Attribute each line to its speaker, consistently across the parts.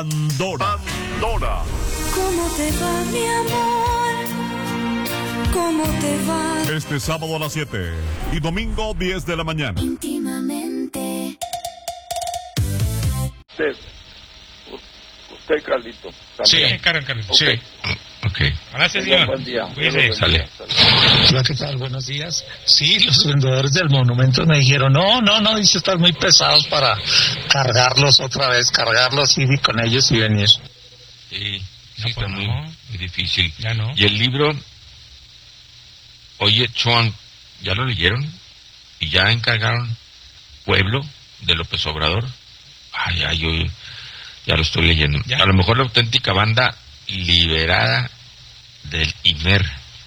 Speaker 1: Pandora.
Speaker 2: ¿Cómo te va, mi amor? ¿Cómo te va?
Speaker 1: Este sábado a las 7 y domingo 10 de la mañana.
Speaker 2: Íntimamente.
Speaker 3: Usted, Carlito. También.
Speaker 4: Sí, Carlito.
Speaker 3: Okay.
Speaker 4: Sí. Ok. Gracias,
Speaker 3: Tenga
Speaker 4: señor.
Speaker 3: buen día.
Speaker 4: Cuídese.
Speaker 3: Sale.
Speaker 5: Hola, ¿qué tal? Buenos días. Sí, los vendedores del monumento me dijeron, no, dice, están muy pesados para cargarlos otra vez, cargarlos y con ellos y venir.
Speaker 6: Sí,
Speaker 4: No,
Speaker 6: está
Speaker 4: pues
Speaker 6: muy,
Speaker 4: no.
Speaker 6: muy difícil.
Speaker 4: Ya no.
Speaker 6: Y el libro, oye, Chuan, ¿ya lo leyeron? ¿Y ya encargaron Pueblo de López Obrador? Ay, yo ya lo estoy leyendo.
Speaker 4: ¿Ya?
Speaker 6: A lo mejor la auténtica banda liberada del Imer.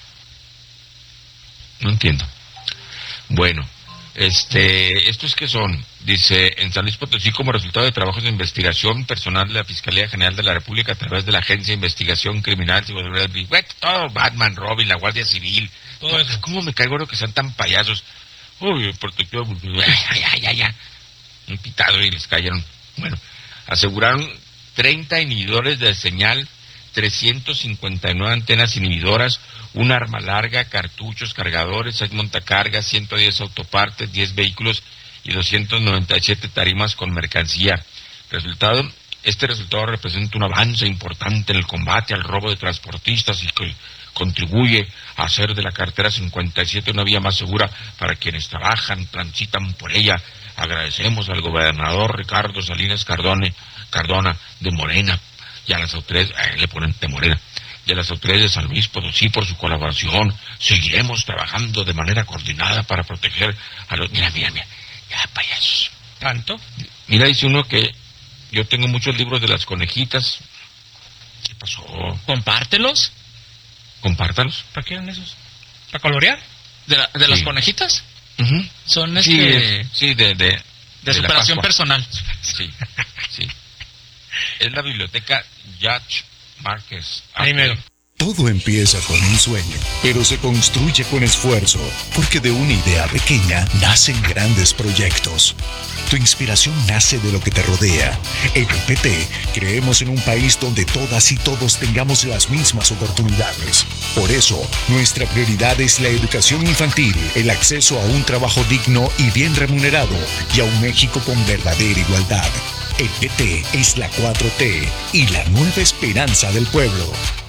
Speaker 6: No entiendo. Bueno, ¿estos qué son? Dice, en San Luis Potosí, como resultado de trabajos de investigación personal de la Fiscalía General de la República a través de la Agencia de Investigación Criminal, todo Batman, Robin, la Guardia Civil, todo eso. ¿Cómo me caigo lo que sean tan payasos? Uy, protector, ya. Un pitado y les cayeron. Bueno, aseguraron 30 inhibidores de señal, 359 antenas inhibidoras, un arma larga, cartuchos, cargadores, 6 montacargas, 110 autopartes, 10 vehículos y 297 tarimas con mercancía. Este resultado representa un avance importante en el combate al robo de transportistas y que contribuye a hacer de la carretera 57 una vía más segura para quienes trabajan, transitan por ella. Agradecemos al gobernador Ricardo Salinas Cardona de Morena y a las autoridades, le ponen de Morena, y a las autoridades de San Luis Potosí por su colaboración. Seguiremos trabajando de manera coordinada para proteger a los... Mira, ya payasos.
Speaker 4: ¿Tanto?
Speaker 6: Mira, dice uno que yo tengo muchos libros de las conejitas. ¿Qué pasó?
Speaker 7: Compártelos.
Speaker 6: Compártalos.
Speaker 4: ¿Para qué eran esos? ¿Para colorear?
Speaker 7: ¿De las conejitas?
Speaker 6: Uh-huh.
Speaker 7: Son
Speaker 6: Sí,
Speaker 7: de superación
Speaker 6: Pascua.
Speaker 7: Personal.
Speaker 6: Sí. Es la biblioteca Judge Márquez.
Speaker 4: Ahí mero.
Speaker 8: Todo empieza con un sueño, pero se construye con esfuerzo, porque de una idea pequeña nacen grandes proyectos. Tu inspiración nace de lo que te rodea. En el PT creemos en un país donde todas y todos tengamos las mismas oportunidades. Por eso, nuestra prioridad es la educación infantil, el acceso a un trabajo digno y bien remunerado, y a un México con verdadera igualdad. El PT es la 4T y la nueva esperanza del pueblo.